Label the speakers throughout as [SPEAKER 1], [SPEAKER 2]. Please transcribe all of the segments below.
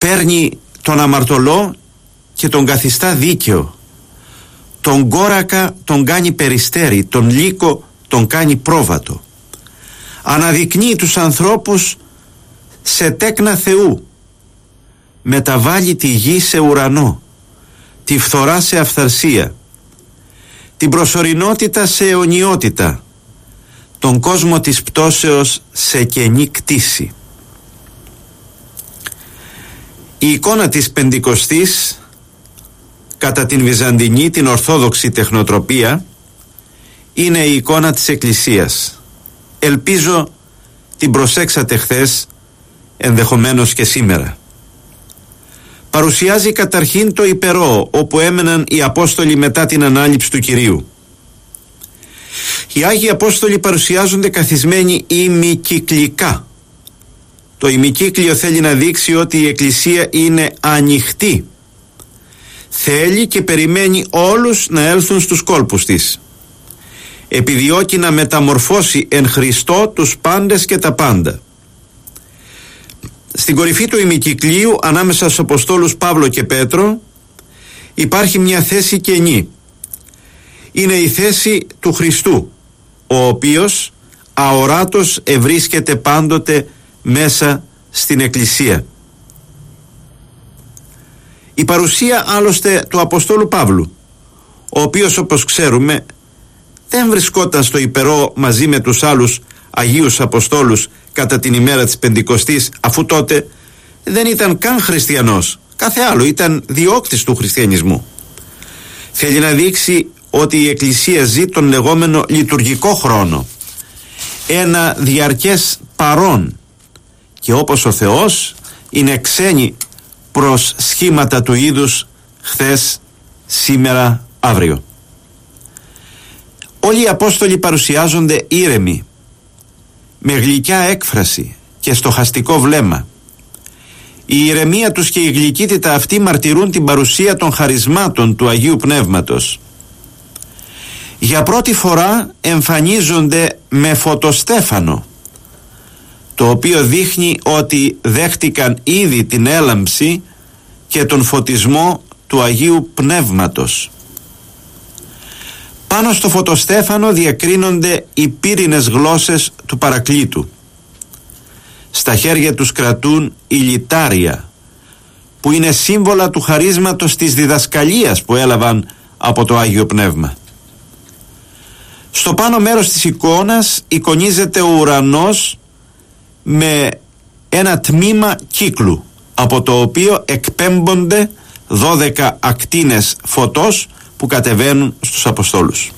[SPEAKER 1] παίρνει τον αμαρτωλό και τον καθιστά δίκαιο, τον κόρακα τον κάνει περιστέρι, τον λύκο τον κάνει πρόβατο, αναδεικνύει τους ανθρώπους σε τέκνα Θεού, μεταβάλλει τη γη σε ουρανό, τη φθορά σε αυθαρσία, την προσωρινότητα σε αιωνιότητα, τον κόσμο της πτώσεως σε καινή κτήση. Η εικόνα της Πεντηκοστής κατά την Βυζαντινή, την Ορθόδοξη τεχνοτροπία, είναι η εικόνα της Εκκλησίας. Ελπίζω την προσέξατε χθες, ενδεχομένως και σήμερα. Παρουσιάζει καταρχήν το υπερό, όπου έμεναν οι Απόστολοι μετά την Ανάληψη του Κυρίου. Οι Άγιοι Απόστολοι παρουσιάζονται καθισμένοι ημικυκλικά. Το ημικύκλιο θέλει να δείξει ότι η Εκκλησία είναι ανοιχτή. Θέλει και περιμένει όλους να έλθουν στους κόλπους της. Επιδιώκει να μεταμορφώσει εν Χριστώ τους πάντες και τα πάντα. Στην κορυφή του ημικυκλίου, ανάμεσα στους Αποστόλους Παύλο και Πέτρο, υπάρχει μια θέση κενή. Είναι η θέση του Χριστού, ο οποίος αοράτος ευρίσκεται πάντοτε μέσα στην Εκκλησία. Η παρουσία άλλωστε του Αποστόλου Παύλου, ο οποίος, όπως ξέρουμε, δεν βρισκόταν στο υπερό μαζί με τους άλλους Αγίους Αποστόλους κατά την ημέρα της Πεντηκοστής, αφού τότε δεν ήταν καν χριστιανός, κάθε άλλο, ήταν διώκτης του χριστιανισμού. Θέλει να δείξει ότι η Εκκλησία ζει τον λεγόμενο λειτουργικό χρόνο, ένα διαρκές παρόν, και όπως ο Θεός είναι ξένοι προς σχήματα του είδους χθες, σήμερα, αύριο. Όλοι οι Απόστολοι παρουσιάζονται ήρεμοι, με γλυκιά έκφραση και στοχαστικό βλέμμα. Η ηρεμία τους και η γλυκύτητα αυτή μαρτυρούν την παρουσία των χαρισμάτων του Αγίου Πνεύματος. Για πρώτη φορά εμφανίζονται με φωτοστέφανο, το οποίο δείχνει ότι δέχτηκαν ήδη την έλαμψη και τον φωτισμό του Αγίου Πνεύματος. Πάνω στο φωτοστέφανο διακρίνονται οι πύρινες γλώσσες του Παρακλήτου. Στα χέρια τους κρατούν η λιτάρια, που είναι σύμβολα του χαρίσματος της διδασκαλίας που έλαβαν από το Άγιο Πνεύμα. Στο πάνω μέρος της εικόνας εικονίζεται ο ουρανός με ένα τμήμα κύκλου, από το οποίο εκπέμπονται 12 ακτίνες φωτός που κατεβαίνουν στους Αποστόλους.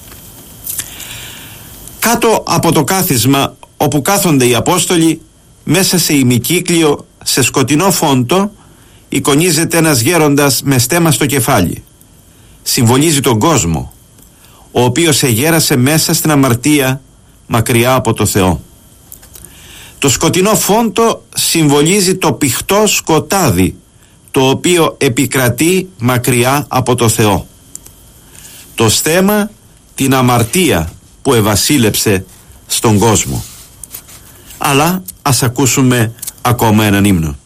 [SPEAKER 1] Κάτω από το κάθισμα όπου κάθονται οι Απόστολοι, μέσα σε ημικύκλιο, σε σκοτεινό φόντο, εικονίζεται ένας γέροντας με στέμμα στο κεφάλι. Συμβολίζει τον κόσμο, ο οποίος εγέρασε μέσα στην αμαρτία, μακριά από το Θεό. Το σκοτεινό φόντο συμβολίζει το πηχτό σκοτάδι, το οποίο επικρατεί μακριά από το Θεό. Το στέμμα, την αμαρτία που ευασίλεψε στον κόσμο. Αλλά ας ακούσουμε ακόμα έναν ύμνο.